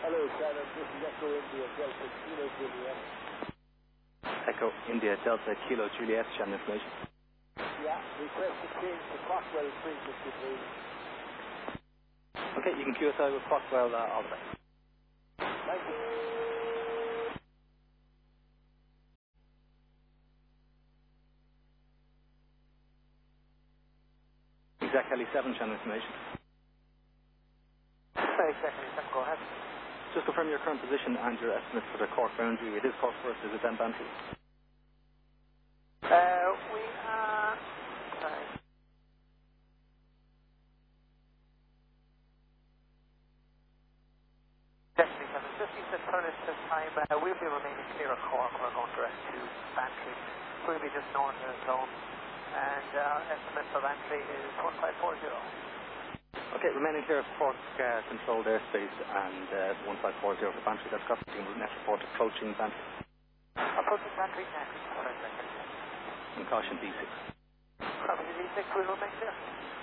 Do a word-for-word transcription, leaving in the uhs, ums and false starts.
Hello, Shannon. This is Echo India Delta Kilo Juliet. Echo India Delta Kilo Juliet, channel information. Yeah, request to change to Crockwell frequency, please. Okay, you can Q S I with Crockwell uh, all the way. Thank you. Exact Kelly seven, channel information. Sorry, exactly. Go ahead. Just confirm your current position and your estimate for the Cork boundary. It is Cork first, is it then Bantry? Uh, we are... Sorry. Definitely, seven fifty, so furnace this time. Uh, we'll be remaining clear of Cork. We're going direct to Bantry. We'll be just north of the zone. And uh, estimate for Bantry is one five four zero. Okay, remaining clear of Cork uh, controlled airspace and uh, one five four zero for Bantry. That's got the net report approaching Bantry. Approaching Bantry next. And caution D six. Probably D six will remain there.